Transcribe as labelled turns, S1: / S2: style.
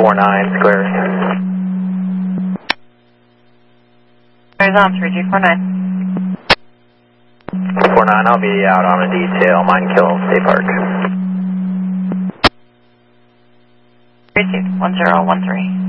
S1: 349, clear.
S2: Clear's on 3249.
S1: 49, I'll be out on a detail, Minekill State Park.
S2: 321013.